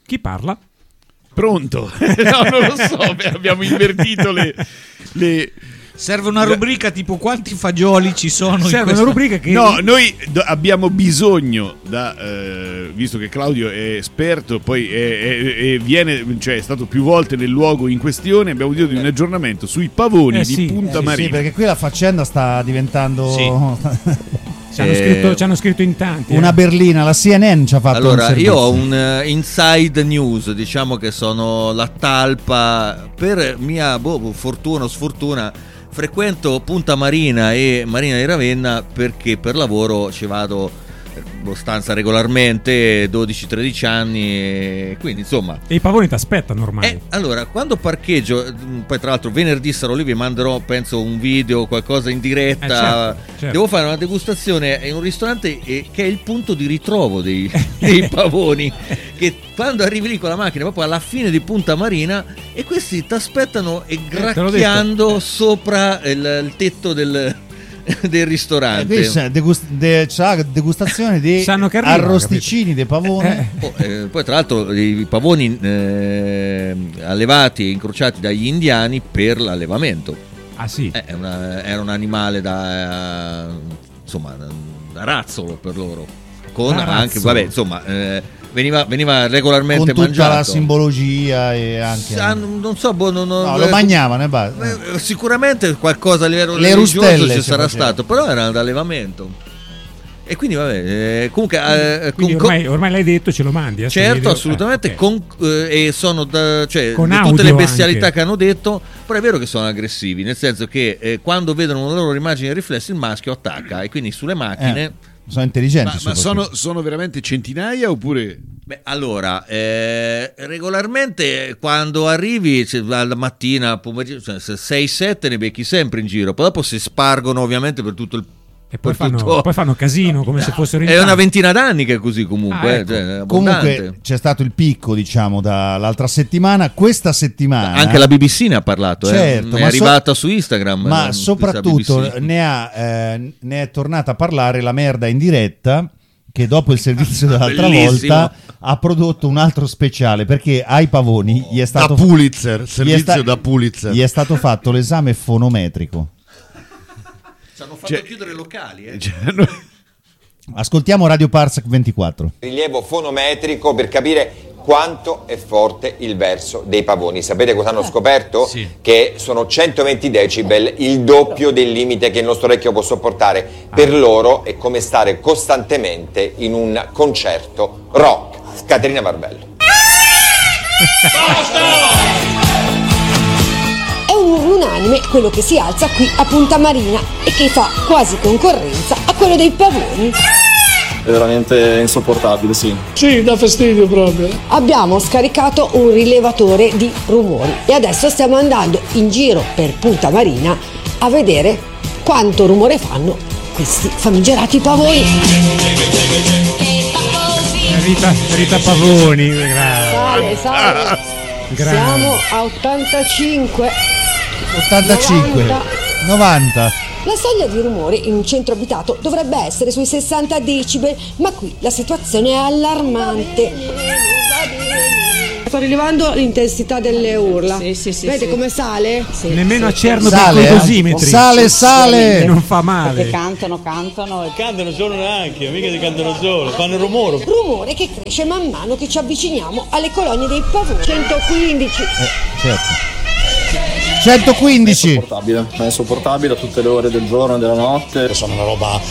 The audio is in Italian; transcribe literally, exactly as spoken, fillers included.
Chi parla? Pronto? No, non lo so, abbiamo invertito le... le... Serve una rubrica tipo quanti fagioli ci sono. Serve in questa... una rubrica che... No, noi do- abbiamo bisogno, da, eh, visto che Claudio è esperto, poi è, è, è, viene, cioè è stato più volte nel luogo in questione, abbiamo bisogno di un aggiornamento sui pavoni Eh di sì, Punta Sì, Marina. sì, perché qui la faccenda sta diventando Ci hanno, Eh, scritto, ci hanno scritto in tanti. una eh. berlina. La C N N ci ha fatto un Allora, servizio. io ho un uh, inside news, diciamo che sono la talpa, per mia boh, fortuna o sfortuna, frequento Punta Marina e Marina di Ravenna perché per lavoro ci vado abbastanza regolarmente, dodici tredici anni, e quindi insomma. E i pavoni ti aspettano ormai. Eh, allora, quando parcheggio, poi tra l'altro venerdì sarò lì, vi manderò penso un video, qualcosa in diretta. Eh, certo, certo. Devo fare una degustazione in un ristorante eh, che è il punto di ritrovo dei, dei pavoni, che quando arrivi lì con la macchina proprio alla fine di Punta Marina, e questi ti aspettano e gracchiando sopra il, il tetto del del Eh, ristorante. qui c'è degust- de- c'ha degustazione di Sanno che arriva, arrosticini di pavone. Eh, Oh, eh, poi tra l'altro i pavoni eh, allevati e incrociati dagli indiani per l'allevamento. Ah sì. Eh, è una- era un animale da eh, insomma da razzolo per loro, con Da anche razzolo. vabbè insomma eh, veniva, veniva regolarmente Con tutta mangiato. la simbologia e anche Sa- non so, boh, non, non- no, lo mangiavano e basta. eh, sicuramente qualcosa a livello Le religioso rustelle ci si sarà faceva. stato, però era d'allevamento. E quindi vabbè, eh, comunque eh, Quindi con- ormai, ormai l'hai detto, ce lo mandi. eh, sto certo, video. assolutamente, Eh, ok. con, eh, e sono da, cioè, Con di tutte audio le bestialità anche. che hanno detto, però è vero che sono aggressivi, nel senso che eh, quando vedono la loro immagine in riflesso il maschio attacca, e quindi sulle macchine... Eh, sono intelligenti. Ma, ma sono, sono veramente centinaia oppure... Beh, allora, eh, regolarmente quando arrivi, cioè, alla mattina, pomeriggio, cioè, sei sette ne becchi sempre in giro, poi dopo si spargono ovviamente per tutto il... E poi per fanno, tutto- poi fanno casino come se fossero in È una tanti. ventina d'anni che è così comunque, Ah, eh, ecco. cioè, è abbondante. Comunque c'è stato il picco, diciamo, dall'altra settimana. Questa settimana Anche la B B C ne ha parlato, Certo, eh. è ma so- arrivata su Instagram. ma eh, soprattutto questa B B C. ne, ha, eh, ne è tornata a parlare la merda in diretta, che dopo il servizio dell'altra Bellissimo. volta ha prodotto un altro speciale, perché ai pavoni gli è stato, da Pulitzer, gli è servizio sta- da Pulitzer. gli è stato fatto l'esame fonometrico. Ci hanno fatto chiudere locali, eh. Ascoltiamo Radio Parsec ventiquattro. Rilievo fonometrico per capire quanto è forte il verso dei pavoni. Sapete cosa hanno scoperto? Sì. Che sono centoventi decibel, il doppio del limite che il nostro orecchio può sopportare. Per loro è come stare costantemente in un concerto rock. Caterina Barbello. È un urlo unanime quello che si alza qui a Punta Marina e che fa quasi concorrenza a quello dei pavoni. È veramente insopportabile, sì. Sì, dà fastidio proprio. Abbiamo scaricato un rilevatore di rumori e adesso stiamo andando in giro per Punta Marina a vedere quanto rumore fanno questi famigerati pavoni. Rita, Rita Pavoni, grazie. Sale, sale. Grande. Siamo a ottantacinque. ottantacinque, novanta. novanta. La soglia di rumore in un centro abitato dovrebbe essere sui sessanta decibel, ma qui la situazione è allarmante. Sto rilevando l'intensità delle urla. Sì, sì, sì, Vede sì. come sale? Sì, Nemmeno sì, a Cerno Sale, per eh? i dosimetri. Sale, sale. E non fa male. Perché cantano, cantano e Cantano solo neanche, mica ti cantano solo, fanno rumore. Rumore che cresce man mano che ci avviciniamo alle colonie dei pavoni. centoquindici. Eh, certo. centoquindici. È insopportabile, è insopportabile a tutte le ore del giorno e della notte. Sono una roba